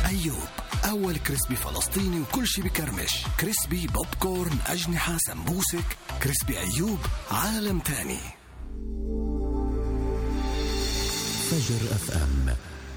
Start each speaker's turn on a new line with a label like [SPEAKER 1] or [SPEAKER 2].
[SPEAKER 1] أيوب، أول كريسبي فلسطيني وكل شي بكرمش. كريسبي بوب كورن، أجنحة، سمبوسك. كريسبي أيوب عالم تاني.
[SPEAKER 2] فجر FM